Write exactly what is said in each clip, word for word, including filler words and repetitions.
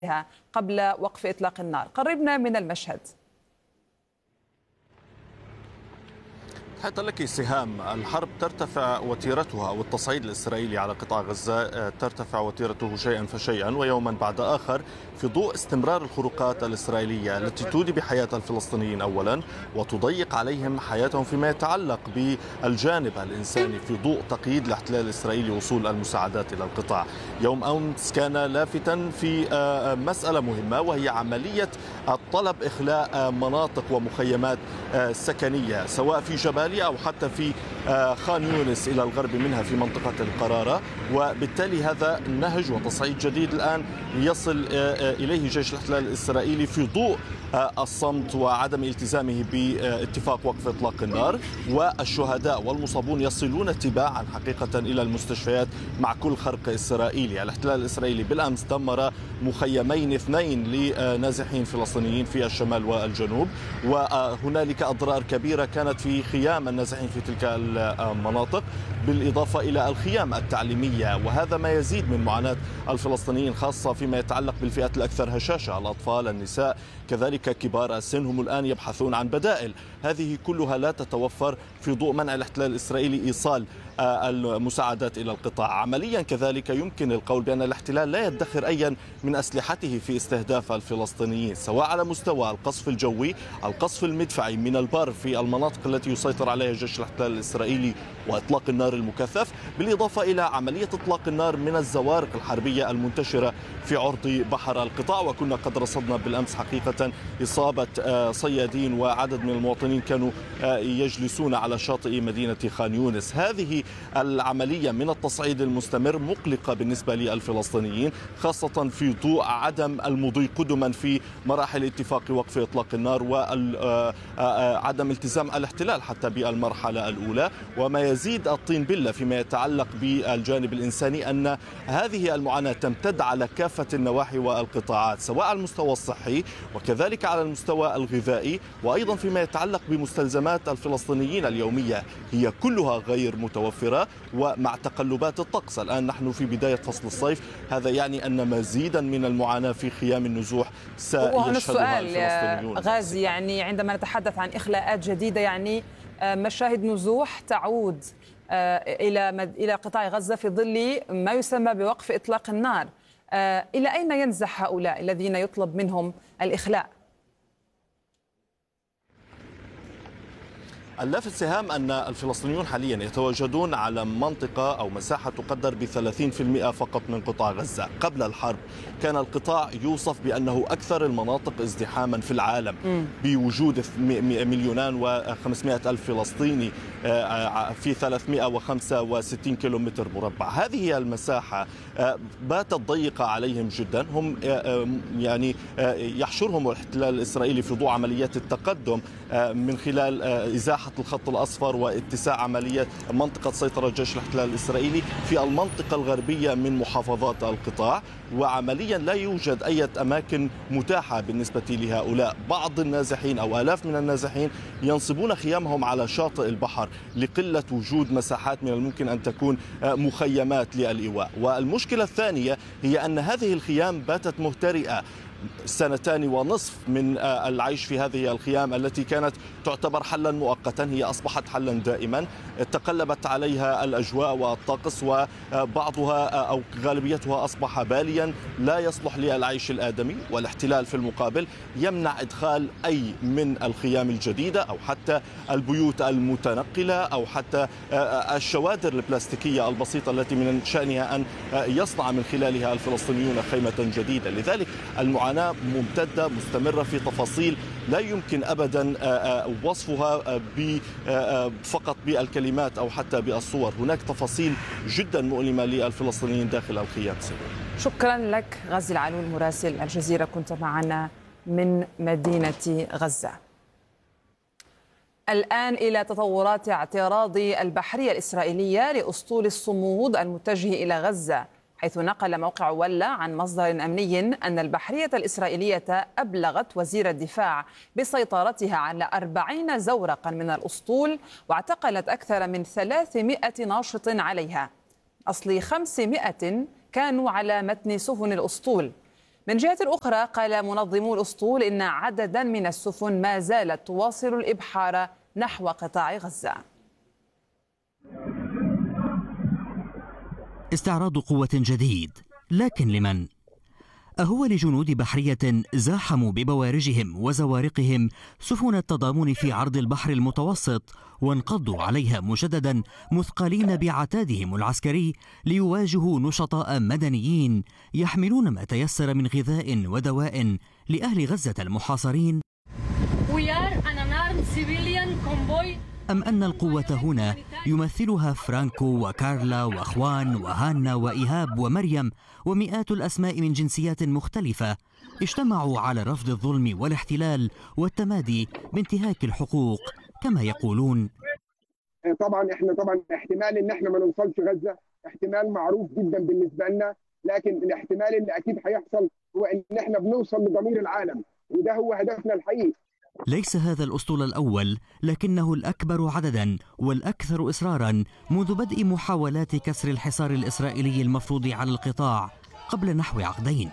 قبل وقف إطلاق النار. قربنا من المشهد. حتى لك سهام، الحرب ترتفع وتيرتها أو التصعيد الإسرائيلي على قطاع غزة ترتفع وتيرته شيئا فشيئا ويوما بعد آخر في ضوء استمرار الخروقات الإسرائيلية التي تودي بحياة الفلسطينيين أولا وتضيق عليهم حياتهم فيما يتعلق بالجانب الإنساني في ضوء تقييد الاحتلال الإسرائيلي وصول المساعدات إلى القطاع. يوم أمس كان لافتا في مسألة مهمة وهي عملية الطلب إخلاء مناطق ومخيمات سكنية سواء في جبال أو حتى في خان يونس إلى الغرب منها في منطقة القرارة، وبالتالي هذا نهج وتصعيد جديد الآن يصل إليه جيش الاحتلال الإسرائيلي في ضوء الصمت وعدم التزامه باتفاق وقف إطلاق النار، والشهداء والمصابون يصلون تباعا حقيقة إلى المستشفيات مع كل خرق إسرائيلي. الاحتلال الإسرائيلي بالأمس دمر مخيمين اثنين لنازحين فلسطينيين في الشمال والجنوب، وهنالك أضرار كبيرة كانت في خيام النازحين في تلك المناطق بالإضافة إلى الخيام التعليمية، وهذا ما يزيد من معاناة الفلسطينيين خاصة فيما يتعلق بالفئات الأكثر هشاشة، الأطفال، النساء، كذلك كبار السن، هم الآن يبحثون عن بدائل. هذه كلها لا تتوفر في ضوء منع الاحتلال الإسرائيلي إيصال المساعدات إلى القطاع. عمليا كذلك يمكن القول بأن الاحتلال لا يدخر أيا من أسلحته في استهداف الفلسطينيين سواء على مستوى القصف الجوي، القصف المدفعي من البر في المناطق التي يسيطر عليها جيش الاحتلال الإسرائيلي وإطلاق النار المكثف، بالإضافة إلى عملية إطلاق النار من الزوارق الحربية المنتشرة في عرض بحر القطاع. وكنا قد رصدنا بالأمس حقيقة إصابة صيادين وعدد من المواطنين كانوا يجلسون على شاطئ مدينة خان يونس. هذه العملية من التصعيد المستمر مقلقة بالنسبة للفلسطينيين خاصة في ضوء عدم المضي قدما في مراحل اتفاق وقف إطلاق النار وعدم التزام الاحتلال حتى بالمرحلة الأولى. وما يزيد الطين بلة فيما يتعلق بالجانب الإنساني أن هذه المعاناة تمتد على كافة النواحي والقطاعات سواء على المستوى الصحي وكذلك على المستوى الغذائي، وأيضا فيما يتعلق بمستلزمات الفلسطينيين اليومية هي كلها غير متوفرة. ومع تقلبات الطقس الآن نحن في بداية فصل الصيف، هذا يعني أن مزيدا من المعاناة في خيام النزوح سيشهدها الفلسطينيون. غازي، يعني عندما نتحدث عن إخلاءات جديدة يعني مشاهد نزوح تعود إلى إلى قطاع غزة في ظل ما يسمى بوقف إطلاق النار، إلى أين ينزح هؤلاء الذين يطلب منهم الإخلاء؟ اللافت سهام أن الفلسطينيون حاليا يتواجدون على منطقة أو مساحة تقدر ب ثلاثين بالمئة فقط من قطاع غزة. قبل الحرب كان القطاع يوصف بأنه أكثر المناطق ازدحاما في العالم بوجود مليونان وخمسمائة ألف فلسطيني في ثلاثمائة وخمسة وستين كيلومتر مربع. هذه المساحة باتت ضيقة عليهم جدا. هم يعني يحشرهم الاحتلال الإسرائيلي في ضوء عمليات التقدم من خلال إزاحة الخط الأصفر واتساع عملية منطقة سيطرة جيش الاحتلال الإسرائيلي في المنطقة الغربية من محافظات القطاع، وعمليا لا يوجد أي أماكن متاحة بالنسبة لهؤلاء. بعض النازحين أو آلاف من النازحين ينصبون خيامهم على شاطئ البحر لقلة وجود مساحات من الممكن أن تكون مخيمات للإيواء. والمشكلة الثانية هي أن هذه الخيام باتت مهترئة سنتان ونصف من العيش في هذه الخيام التي كانت تعتبر حلا مؤقتا، هي أصبحت حلا دائما. تقلبت عليها الأجواء والطقس وبعضها أو غالبيتها أصبح باليا لا يصلح للعيش الآدمي، والاحتلال في المقابل يمنع إدخال أي من الخيام الجديدة أو حتى البيوت المتنقلة أو حتى الشوادر البلاستيكية البسيطة التي من شأنها أن يصنع من خلالها الفلسطينيون خيمة جديدة. لذلك المعاناة ممتدة مستمرة في تفاصيل لا يمكن أبدا وصفها فقط بالكلمات أو حتى بالصور. هناك تفاصيل جدا مؤلمة للفلسطينيين داخل الخيام. شكرا لك غازي العلول مراسل الجزيرة، كنت معنا من مدينة غزة. الآن إلى تطورات اعتراض البحرية الإسرائيلية لأسطول الصمود المتجه إلى غزة، حيث نقل موقع ولا عن مصدر أمني أن البحرية الإسرائيلية أبلغت وزير الدفاع بسيطرتها على أربعين زورقا من الأسطول واعتقلت أكثر من ثلاثمائة ناشط عليها. أصل خمسمائة كانوا على متن سفن الأسطول. من جهة أخرى قال منظمو الأسطول إن عددا من السفن ما زالت تواصل الإبحار نحو قطاع غزة. استعراض قوة جديد، لكن لمن؟ أهو لجنود بحرية زاحموا ببوارجهم وزوارقهم سفن التضامن في عرض البحر المتوسط وانقضوا عليها مجددا مثقلين بعتادهم العسكري ليواجهوا نشطاء مدنيين يحملون ما تيسر من غذاء ودواء لأهل غزة المحاصرين؟ أم أن القوة هنا يمثلها فرانكو وكارلا وأخوان وهانا وإيهاب ومريم ومئات الأسماء من جنسيات مختلفة اجتمعوا على رفض الظلم والاحتلال والتمادي بانتهاك الحقوق كما يقولون؟ طبعا احنا طبعا احتمال ان احنا ما نوصلش غزة احتمال معروف جدا بالنسبة لنا، لكن الاحتمال اللي اكيد هيحصل هو ان احنا بنوصل لضمير العالم، وده هو هدفنا الحقيقي. ليس هذا الأسطول الأول، لكنه الأكبر عددا والأكثر إصرارا منذ بدء محاولات كسر الحصار الإسرائيلي المفروض على القطاع قبل نحو عقدين.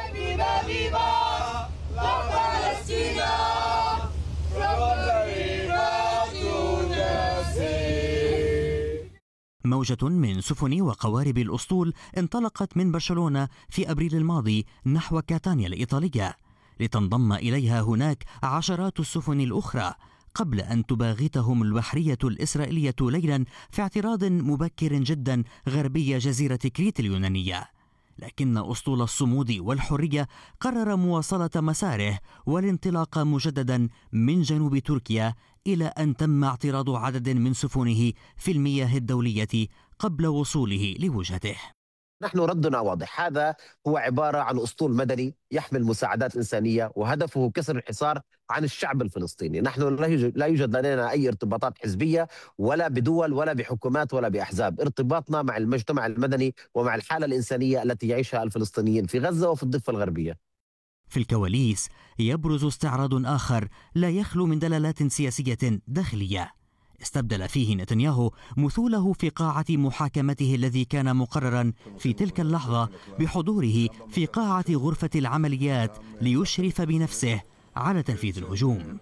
موجة من سفن وقوارب الأسطول انطلقت من برشلونة في أبريل الماضي نحو كاتانيا الإيطالية، لتنضم إليها هناك عشرات السفن الأخرى قبل أن تباغتهم البحرية الإسرائيلية ليلا في اعتراض مبكر جدا غربي جزيرة كريت اليونانية. لكن أسطول الصمود والحرية قرر مواصلة مساره والانطلاق مجددا من جنوب تركيا إلى أن تم اعتراض عدد من سفنه في المياه الدولية قبل وصوله لوجهته. نحن ردنا واضح، هذا هو عبارة عن أسطول مدني يحمل مساعدات إنسانية وهدفه كسر الحصار عن الشعب الفلسطيني. نحن لا يوجد لدينا أي ارتباطات حزبية ولا بدول ولا بحكومات ولا بأحزاب، ارتباطنا مع المجتمع المدني ومع الحالة الإنسانية التي يعيشها الفلسطينيين في غزة وفي الضفة الغربية. في الكواليس يبرز استعراض آخر لا يخلو من دلالات سياسية داخلية، استبدل فيه نتنياهو مثوله في قاعة محاكمته الذي كان مقررا في تلك اللحظة بحضوره في قاعة غرفة العمليات ليشرف بنفسه على تنفيذ الهجوم.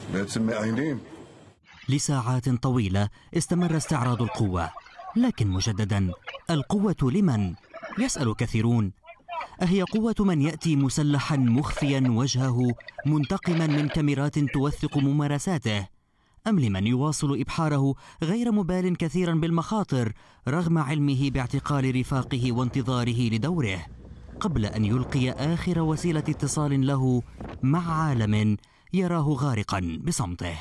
لساعات طويلة استمر استعراض القوة، لكن مجددا القوة لمن؟ يسأل كثيرون. أهي قوة من يأتي مسلحا مخفيا وجهه منتقما من كاميرات توثق ممارساته، أم لمن يواصل إبحاره غير مبال كثيرا بالمخاطر رغم علمه باعتقال رفاقه وانتظاره لدوره قبل أن يلقي آخر وسيلة اتصال له مع عالم يراه غارقا بصمته؟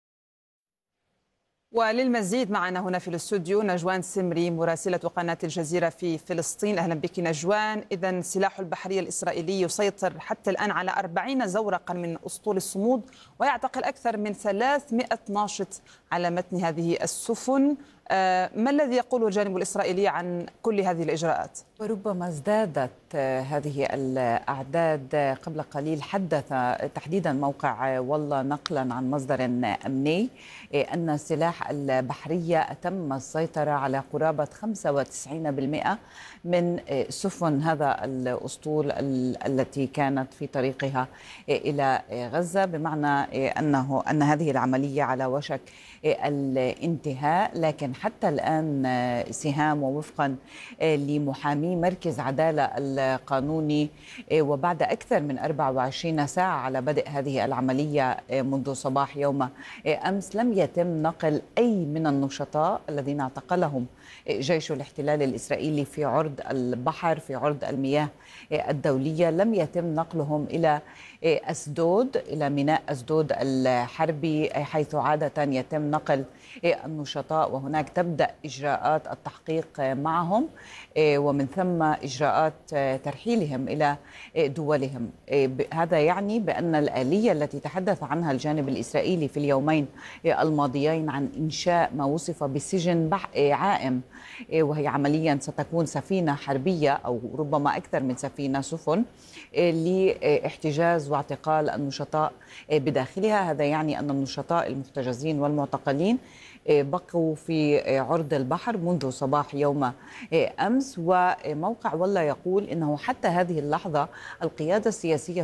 وللمزيد معنا هنا في الاستوديو نجوان سمري مراسلة قناة الجزيرة في فلسطين. أهلا بك نجوان. إذن سلاح البحرية الإسرائيلي يسيطر حتى الآن على أربعين زورقا من أسطول الصمود ويعتقل أكثر من ثلاثمئة ناشط على متن هذه السفن. ما الذي يقوله الجانب الإسرائيلي عن كل هذه الإجراءات؟ وربما ازدادت هذه الأعداد. قبل قليل حدث تحديدا موقع والله نقلا عن مصدر أمني أن السلاح البحرية أتم السيطرة على قرابة خمسة وتسعين بالمئة من سفن هذا الأسطول التي كانت في طريقها إلى غزة، بمعنى أنه أن هذه العملية على وشك الانتهاء. لكن حتى الآن سهام ووفقا لمحامي مركز عدالة القانوني وبعد أكثر من أربع وعشرين ساعة على بدء هذه العملية منذ صباح يوم أمس لم يتم نقل أي من النشطاء الذين اعتقلهم جيش الاحتلال الإسرائيلي في عرض البحر في عرض المياه الدولية، لم يتم نقلهم إلى أسدود إلى ميناء أسدود الحربي حيث عادة يتم نقل النشطاء، وهناك تبدأ إجراءات التحقيق معهم ومن ثم إجراءات ترحيلهم إلى دولهم. هذا يعني بأن الآلية التي تحدث عنها الجانب الإسرائيلي في اليومين الماضيين عن إنشاء ما وصف بسجن عائم، وهي عمليا ستكون سفينة حربية أو ربما أكثر من سفينة سفن لاحتجاز واعتقال النشطاء بداخلها. هذا يعني أن النشطاء المحتجزين والمعتقلين بقوا في عرض البحر منذ صباح يوم أمس. وموقع والله يقول إنه حتى هذه اللحظة القيادة السياسية